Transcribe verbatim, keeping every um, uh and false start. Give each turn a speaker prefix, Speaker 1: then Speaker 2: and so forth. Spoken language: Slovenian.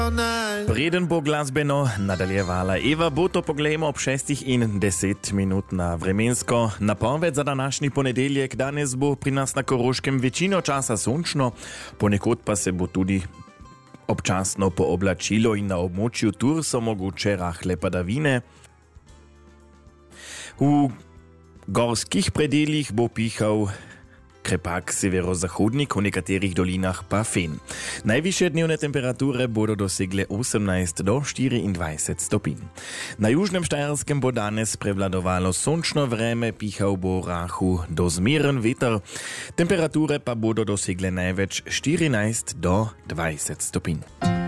Speaker 1: Preden bo glasbeno nadaljevala Eva, bo to poglejmo ob šestih in deset minut na vremensko napoved za današnji ponedeljek. Danes bo pri nas na Koroškem večino časa sončno, ponekod pa se bo tudi občasno pooblačilo in na območju Tur so mogoče rahle padavine. V gorskih predeljih bo pihal krepak severozahodnik, v nekaterih dolinah pa fen. Najvišje dnevne temperature bodo dosegle osemnajst do štiriindvajset stopinj. Na južnem Štajerskem bo danes prevladovalo sončno vreme, pihal bo rahu do zmeren veter, temperature pa bodo dosegle največ štirinajst do dvajset stopinj.